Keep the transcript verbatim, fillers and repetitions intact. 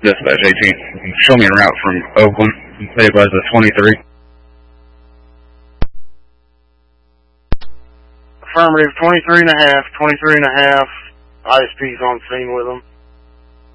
Dispatch eighteen. Show me a route from Oakland. Say it was a twenty-three. Affirmative, twenty-three and a half, twenty-three and a half. I S P's on scene with them.